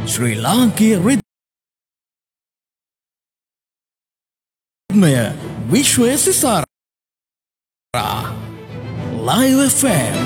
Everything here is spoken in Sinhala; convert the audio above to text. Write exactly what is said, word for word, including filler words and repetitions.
ශ්‍රී ලාංකීය රිද්මය විශ්වය සිසාරා. Live F M